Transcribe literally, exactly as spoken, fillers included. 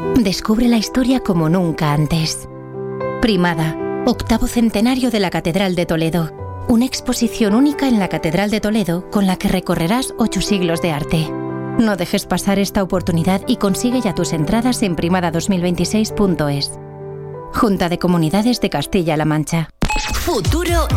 Descubre la historia como nunca antes. Primada, octavo centenario de la Catedral de Toledo. Una exposición única en la Catedral de Toledo con la que recorrerás ocho siglos de arte. No dejes pasar esta oportunidad y consigue ya tus entradas en primada dos mil veintiséis punto es. Junta de Comunidades de Castilla-La Mancha. Futuro